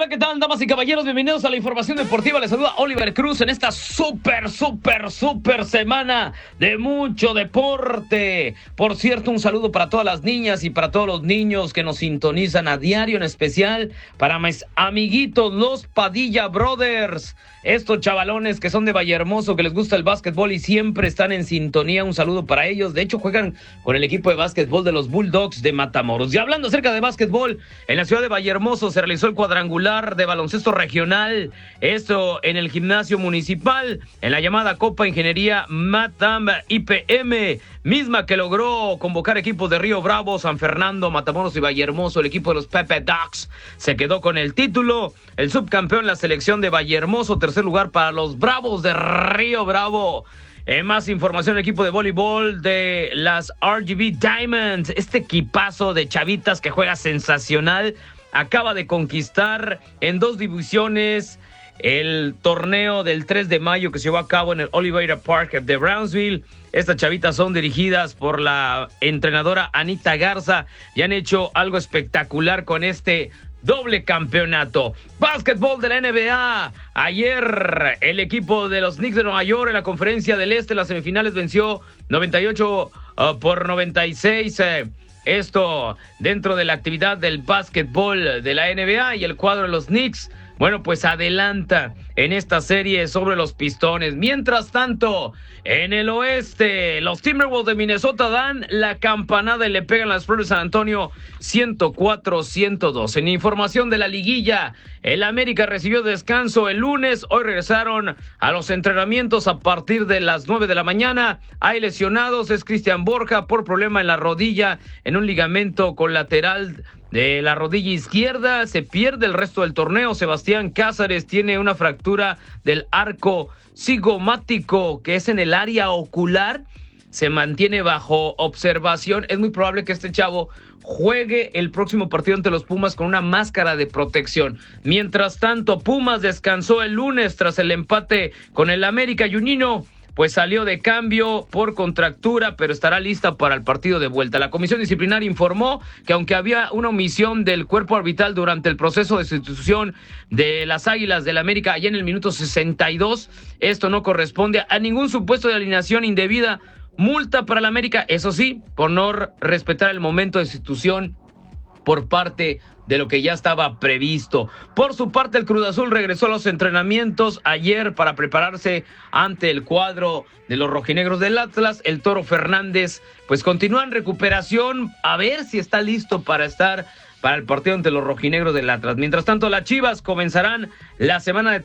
Hola, ¿qué tal, damas y caballeros? Bienvenidos a la información deportiva. Les saluda Oliver Cruz en esta súper semana de mucho deporte. Por cierto, un saludo para todas las niñas y para todos los niños que nos sintonizan a diario, en especial para mis amiguitos, los Padilla Brothers. Estos chavalones que son de Vallehermoso, que les gusta el básquetbol y siempre están en sintonía. Un saludo para ellos. De hecho, juegan con el equipo de básquetbol de los Bulldogs de Matamoros. Y hablando acerca de básquetbol, en la ciudad de Vallehermoso se realizó el cuadrangular de baloncesto regional, esto en el gimnasio municipal, en la llamada Copa Ingeniería Matam IPM, misma que logró convocar equipos de Río Bravo, San Fernando, Matamoros y Vallehermoso. El equipo de los Pepe Ducks se quedó con el título, el subcampeón la selección de Vallehermoso, tercer lugar para los Bravos de Río Bravo. Más información, el equipo de voleibol de las RGB Diamonds, este equipazo de chavitas que juega sensacional, acaba de conquistar en 2 divisiones el torneo del 3 de mayo que se llevó a cabo en el Oliveira Park de Brownsville. Estas chavitas son dirigidas por la entrenadora Anita Garza y han hecho algo espectacular con este doble campeonato. Básquetbol de la NBA. Ayer el equipo de los Knicks de Nueva York en la Conferencia del Este, en las semifinales, venció 98 por 96. Esto dentro de la actividad del básquetbol de la NBA, y el cuadro de los Knicks, bueno, pues adelanta en esta serie sobre los Pistones. Mientras tanto, en el oeste, los Timberwolves de Minnesota dan la campanada y le pegan las Flores de San Antonio 104-102. En información de la liguilla, el América recibió descanso el lunes. Hoy regresaron a los entrenamientos a partir de las 9 de la mañana. Hay lesionados, es Cristian Borja por problema en la rodilla, en un ligamento colateral de la rodilla izquierda. Se pierde el resto del torneo. Sebastián Cázares tiene una fractura del arco cigomático, que es en el área ocular. Se mantiene bajo observación. Es muy probable que este chavo juegue el próximo partido ante los Pumas con una máscara de protección. Mientras tanto, Pumas descansó el lunes tras el empate con el América. Juninho pues salió de cambio por contractura, pero estará lista para el partido de vuelta. La comisión disciplinaria informó que aunque había una omisión del cuerpo arbitral durante el proceso de sustitución de las Águilas del América allá en el minuto 62, esto no corresponde a ningún supuesto de alineación indebida. Multa para la América, eso sí, por no respetar el momento de sustitución por parte de lo que ya estaba previsto. Por su parte, el Cruz Azul regresó a los entrenamientos ayer para prepararse ante el cuadro de los rojinegros del Atlas. El Toro Fernández pues continúa en recuperación, a ver si está listo para estar para el partido ante los rojinegros del Atlas. Mientras tanto, las Chivas comenzarán la semana de